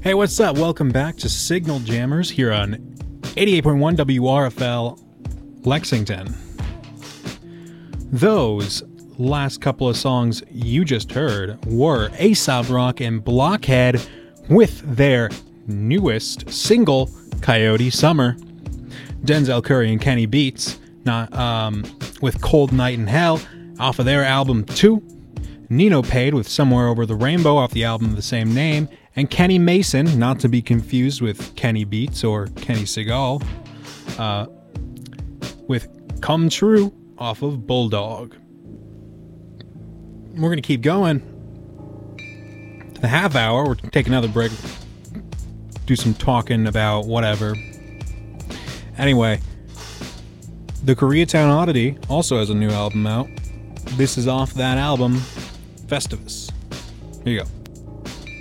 Hey, what's up? Welcome back to Signal Jammers here on 88.1 WRFL Lexington. Those last couple of songs you just heard were Aesop Rock and Blockhead with their newest single, Coyote Summer. Denzel Curry and Kenny Beats with Cold Night in Hell off of their album 2. Nino Pade with Somewhere Over the Rainbow off the album of the same name. And Kenny Mason, not to be confused with Kenny Beats or Kenny Segal, with Come True off of Bulldog. We're going to keep going to the half hour. We're going to take another break, do some talking about whatever. Anyway, the Koreatown Oddity also has a new album out. This is off that album, Festivus. Here you go.